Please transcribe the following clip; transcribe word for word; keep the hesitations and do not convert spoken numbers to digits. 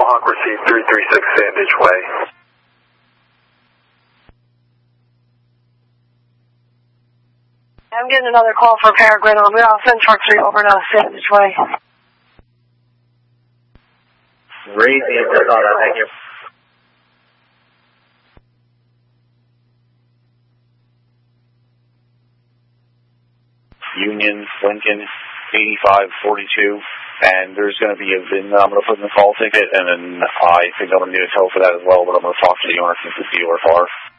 Mohawk received three three six Sandage Way. I'm getting another call for Peregrine. I'm going to send Truck three over to Sandage Way. Crazy, I saw that, thank you. Union, Lincoln, eighty-five forty-two, and there's going to be a V I N that I'm going to put in the call ticket, and then I think I'm going to need a tow for that as well, but I'm going to talk to the owner since it's dealer far.